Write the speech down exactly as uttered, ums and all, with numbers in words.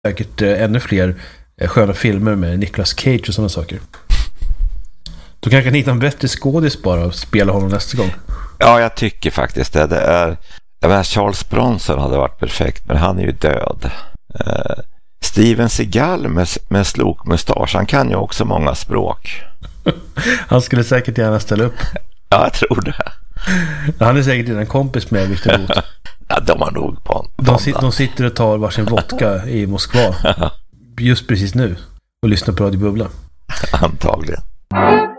säkert eh, ännu fler eh, sköna filmer med Nicolas Cage och sådana saker. Du kanske kan hitta en bättre skådis bara och spela honom nästa gång. Ja, jag tycker faktiskt det. Det är, jag menar, Charles Bronson hade varit perfekt, men han är ju död. Uh, Steven Seagal med, med slokmustasch, han kan ju också många språk. Han skulle säkert gärna ställa upp. Ja, jag tror det. Han är säkert en kompis med Victor Roth. Ja, de har nog på de, sit, de sitter och tar varsin vodka i Moskva just precis nu och lyssnar på Radio Bubbla. Antagligen.